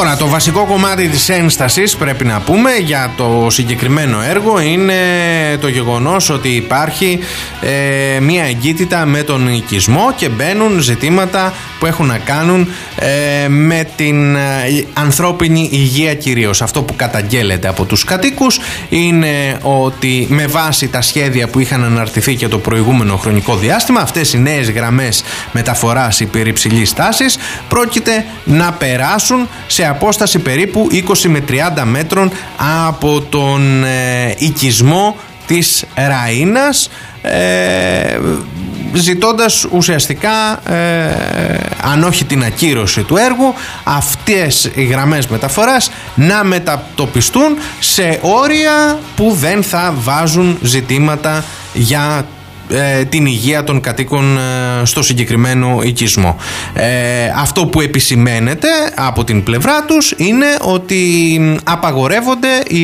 Τώρα, το βασικό κομμάτι της ένστασης, πρέπει να πούμε, για το συγκεκριμένο έργο είναι το γεγονός ότι υπάρχει μια εγκύτητα με τον οικισμό και μπαίνουν ζητήματα που έχουν να κάνουν με την ανθρώπινη υγεία κυρίως. Αυτό που καταγγέλλεται από τους κατοίκους είναι ότι με βάση τα σχέδια που είχαν αναρτηθεί και το προηγούμενο χρονικό διάστημα, αυτές οι νέες γραμμές μεταφοράς υπερυψηλής τάσης πρόκειται να περάσουν σε απόσταση περίπου 20 με 30 μέτρων από τον οικισμό της Ραΐνας, ζητώντας ουσιαστικά αν όχι την ακύρωση του έργου, αυτές οι γραμμές μεταφοράς να μετατοπιστούν σε όρια που δεν θα βάζουν ζητήματα για την υγεία των κατοίκων στο συγκεκριμένο οικισμό. Αυτό που επισημαίνεται από την πλευρά τους είναι ότι απαγορεύονται οι